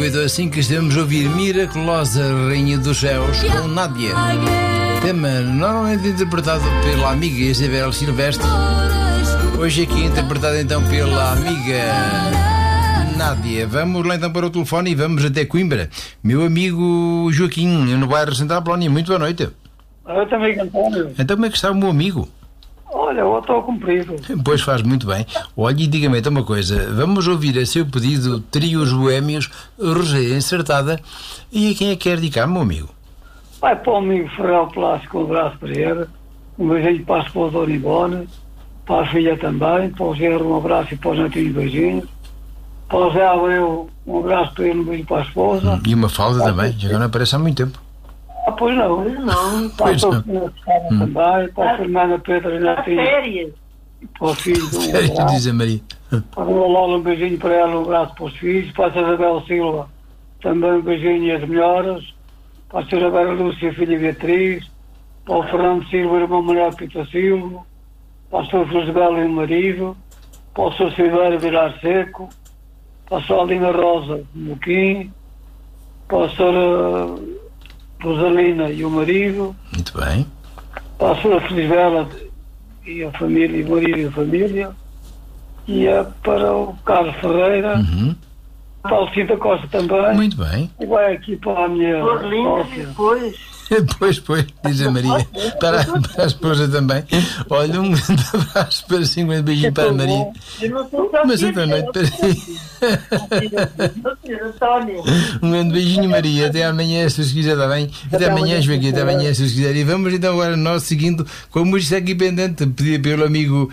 8 a 5, estamos a ouvir Miraculosa Rainha dos Céus com Nádia. Tema normalmente interpretado pela amiga Isabel Silvestre. Hoje aqui interpretado então pela amiga Nádia. Vamos lá então para o telefone e vamos até Coimbra. Meu amigo Joaquim, no bairro Central Polónia. Muito boa noite. Eu também, António. Então como é que está o meu amigo? Olha, eu estou cumprido. Pois faz muito bem. Olha, e diga-me então uma coisa. Vamos ouvir a seu pedido Trios Boémios, Roséia Encertada. E a quem é que quer dedicar, meu amigo? Vai para o amigo Ferreira Plástico, um abraço para ele. Um beijinho para a esposa Dona Ivone. Para a filha também. Para o Zé, um abraço e para os netinhos, beijinhos. Para o Zé Abreu, um abraço para ele, um beijo para a esposa. E uma falda também, já que não aparece há muito tempo. Pois não. Para a sua filha também. Para a Fernanda Pedro e netinhos. Férias. Para os filhos, um Sério, abraço. diz a Maria. Para a Lola, um beijinho para ela, um abraço para os filhos. Para a Isabel Silva, também um beijinho e as melhoras. Para a Sra. Vera Lúcia, filha Beatriz. Para o Fernando Silva, irmão Manuel Pita Silva. Para a Sra. Rosabela e o marido. Para o Sr. Silveira Vilar Seco. Para a Sra. Alina Rosa Moquim. Para a Sra. Rosalina e o marido. Muito bem. Para a Sra. Felizbela e a família, e o marido e a família. E para o Carlos Ferreira. Para o Cida Costa também. Muito bem. E vai aqui para a minha sócia. Pois, diz a Maria. Para a esposa também. Olha, um grande abraço para si, um grande beijinho para a Maria. Eu não sou só Mas outra noite para si. António. Um grande beijinho, Maria. Até amanhã, se os quiser, está bem? Até amanhã, Joaquim. Até amanhã, se os quiser. E vamos então agora nós seguindo com a música aqui pendente, pedida pelo amigo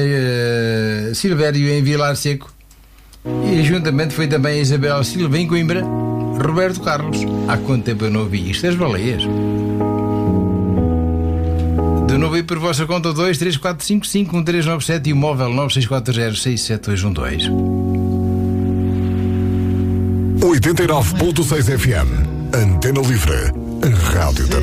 Silvério em Vilar Seco. E juntamente foi também a Isabel Silva em Coimbra. Roberto Carlos. Há quanto tempo eu não ouvi isto? As baleias. De novo aí por vossa conta 2, 3, 4, 5, 5, 1, 3, 9, 7 e o móvel 964067212. 89.6 FM. Antena Livre. A rádio da